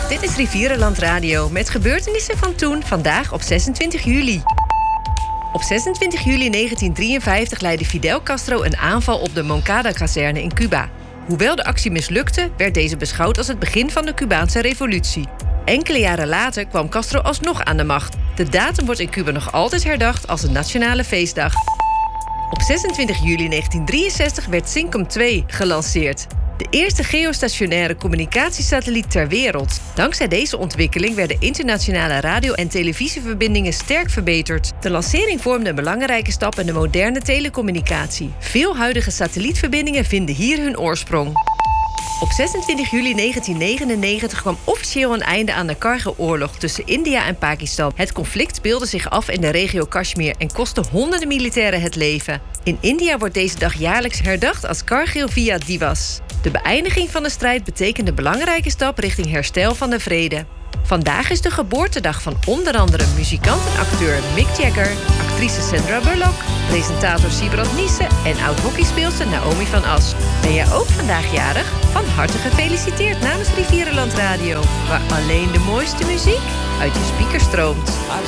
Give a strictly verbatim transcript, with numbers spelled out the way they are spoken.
dit is Rivierenland Radio met gebeurtenissen van toen, vandaag op zesentwintig juli. Op zesentwintig juli negentien drieënvijftig leidde Fidel Castro een aanval op de Moncada-kazerne in Cuba. Hoewel de actie mislukte, werd deze beschouwd als het begin van de Cubaanse revolutie. Enkele jaren later kwam Castro alsnog aan de macht. De datum wordt in Cuba nog altijd herdacht als een nationale feestdag. Op zesentwintig juli negentien drieënzestig werd Syncom twee gelanceerd. De eerste geostationaire communicatiesatelliet ter wereld. Dankzij deze ontwikkeling werden internationale radio- en televisieverbindingen sterk verbeterd. De lancering vormde een belangrijke stap in de moderne telecommunicatie. Veel huidige satellietverbindingen vinden hier hun oorsprong. Op zesentwintig juli negentien negenennegentig kwam officieel een einde aan de Kargil-oorlog tussen India en Pakistan. Het conflict speelde zich af in de regio Kashmir en kostte honderden militairen het leven. In India wordt deze dag jaarlijks herdacht als Kargil Vijay Divas. De beëindiging van de strijd betekende een belangrijke stap richting herstel van de vrede. Vandaag is de geboortedag van onder andere muzikant en acteur Mick Jagger, actrice Sandra Bullock, presentator Sibrand Niesse en oud-hockeyspeelster Naomi van As. Ben jij ook vandaag jarig? Van harte gefeliciteerd namens Rivierenland Radio, waar alleen de mooiste muziek uit je speaker stroomt.